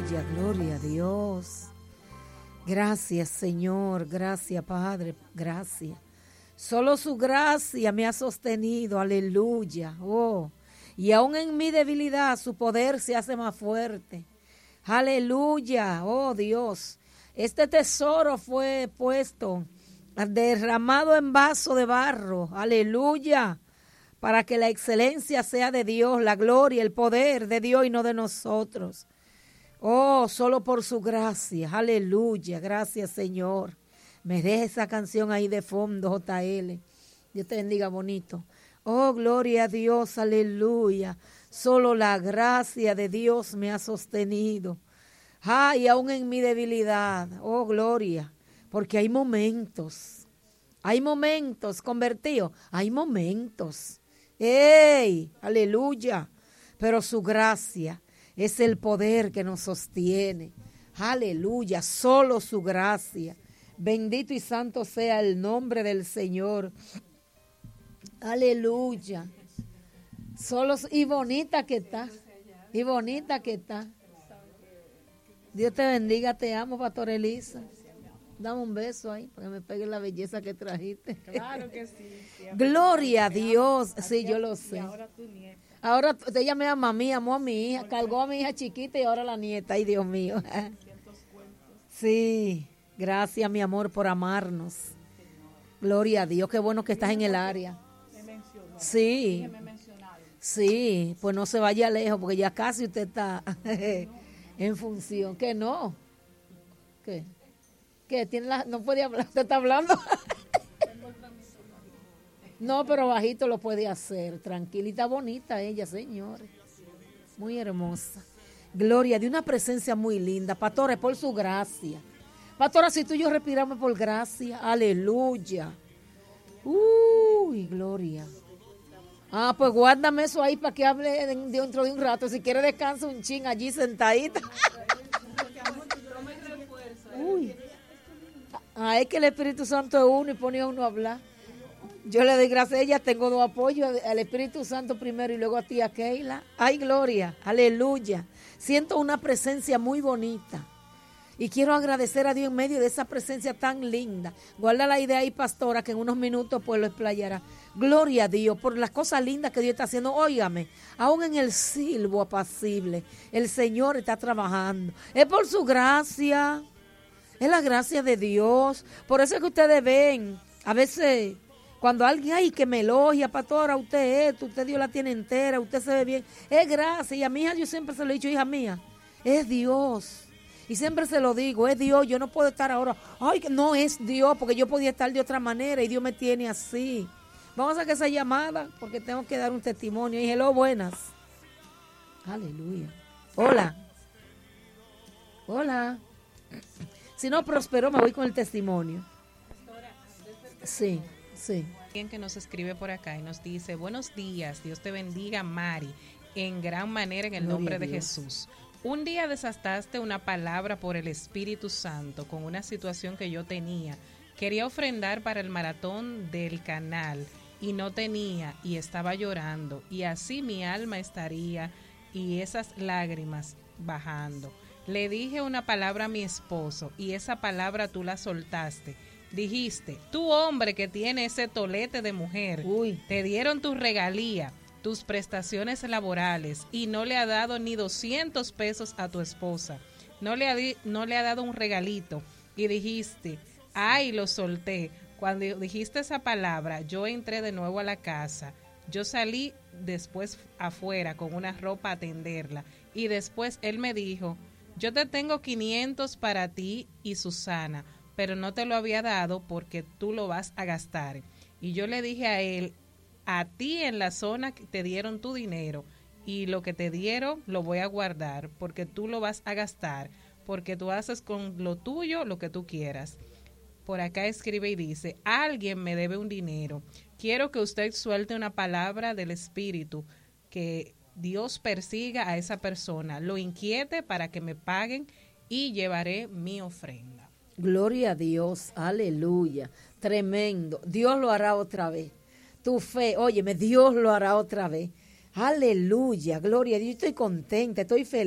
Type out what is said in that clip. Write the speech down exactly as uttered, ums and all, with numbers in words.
Aleluya, gloria a Dios. Gracias, Señor, gracias, Padre, gracias. Solo su gracia me ha sostenido, aleluya. Oh, y aún en mi debilidad su poder se hace más fuerte. Aleluya, oh Dios. Este tesoro fue puesto, derramado en vaso de barro, aleluya, para que la excelencia sea de Dios, la gloria, el poder de Dios y no de nosotros. Oh, solo por su gracia, aleluya, gracias Señor. Me deja esa canción ahí de fondo, J L. Dios te bendiga bonito. Oh, gloria a Dios, aleluya. Solo la gracia de Dios me ha sostenido. Ah, y aún en mi debilidad, oh, gloria, porque hay momentos, hay momentos convertidos, hay momentos. ¡Ey! Aleluya. Pero su gracia es el poder que nos sostiene. Aleluya, solo su gracia. Bendito y santo sea el nombre del Señor. Aleluya. Solo, y bonita que está. Y bonita que está. Dios te bendiga, te amo, Pastor Elisa. Dame un beso ahí para que me pegue la belleza que trajiste. Claro que sí. Gloria a Dios. Sí, yo lo sé. Ahora tu nieta. Ahora ella me ama a mí, amó a mi hija, cargó a mi hija chiquita y ahora la nieta. Ay, Dios mío. Sí, gracias, mi amor, por amarnos. Gloria a Dios, qué bueno que estás en el área. Sí, sí, pues no se vaya lejos porque ya casi usted está en función. ¿Qué no? ¿Qué? ¿Qué? ¿Tiene la, no puede hablar? ¿Usted está hablando? No, pero bajito lo puede hacer, tranquilita, bonita ella, señores. Muy hermosa. Gloria, de una presencia muy linda. Pastora, por su gracia. Pastora, si tú y yo respiramos por gracia, aleluya. Uy, gloria. Ah, pues guárdame eso ahí para que hable dentro de un rato. Si quiere descansa un chin allí sentadita. Uy. Ah, es que el Espíritu Santo es uno y pone a uno a hablar. Yo le doy gracias a ella, tengo dos apoyos, al Espíritu Santo primero y luego a ti, a Keila. Ay, gloria, aleluya. Siento una presencia muy bonita. Y quiero agradecer a Dios en medio de esa presencia tan linda. Guarda la idea ahí, pastora, que en unos minutos pues lo explayará. Gloria a Dios por las cosas lindas que Dios está haciendo. Óigame, aún en el silbo apacible, el Señor está trabajando. Es por su gracia, es la gracia de Dios. Por eso es que ustedes ven, a veces, cuando alguien, ay, que me elogia, pastora, usted esto, usted Dios la tiene entera, usted se ve bien. Es gracia. Y a mi hija yo siempre se lo he dicho, hija mía, es Dios. Y siempre se lo digo, es Dios, yo no puedo estar ahora, ay, no es Dios, porque yo podía estar de otra manera y Dios me tiene así. Vamos a hacer esa llamada, porque tengo que dar un testimonio. Y hello, buenas. Aleluya. Hola. Hola. Si no prosperó, me voy con el testimonio. Sí, sí. Alguien que nos escribe por acá y nos dice, buenos días, Dios te bendiga, Mari, en gran manera en el Gloria nombre a de Dios. Jesús. Un día desastaste una palabra por el Espíritu Santo con una situación que yo tenía. Quería ofrendar para el maratón del canal y no tenía y estaba llorando y así mi alma estaría y esas lágrimas bajando. Le dije una palabra a mi esposo y esa palabra tú la soltaste. Dijiste, tú hombre que tiene ese tolete de mujer, Uy. te dieron tu regalía, tus prestaciones laborales y no le ha dado ni doscientos pesos a tu esposa. No le ha, di, no le ha dado un regalito y dijiste, ay, lo solté. Cuando dijiste esa palabra, yo entré de nuevo a la casa. Yo salí después afuera con una ropa a atenderla y después él me dijo, yo te tengo quinientos para ti y Susana, pero no te lo había dado porque tú lo vas a gastar. Y yo le dije a él, a ti en la zona te dieron tu dinero y lo que te dieron lo voy a guardar porque tú lo vas a gastar, porque tú haces con lo tuyo lo que tú quieras. Por acá escribe y dice, alguien me debe un dinero. Quiero que usted suelte una palabra del Espíritu, que Dios persiga a esa persona, lo inquiete para que me paguen y llevaré mi ofrenda. Gloria a Dios, aleluya, tremendo. Dios lo hará otra vez. Tu fe, óyeme, Dios lo hará otra vez. Aleluya, gloria a Dios, estoy contenta, estoy feliz.